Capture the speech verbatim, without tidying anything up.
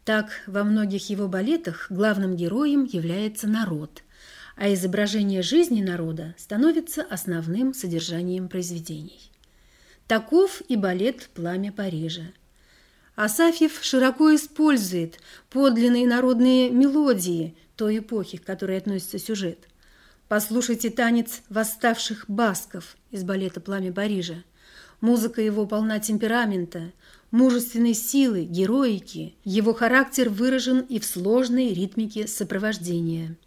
Так, во многих его балетах главным героем является народ, а изображение жизни народа становится основным содержанием произведений. Таков и балет «Пламя Парижа». Асафьев широко использует подлинные народные мелодии той эпохи, к которой относится сюжет. Послушайте танец восставших басков из балета «Пламя Парижа». Музыка его полна темперамента, мужественной силы, героики. Его характер выражен и в сложной ритмике сопровождения.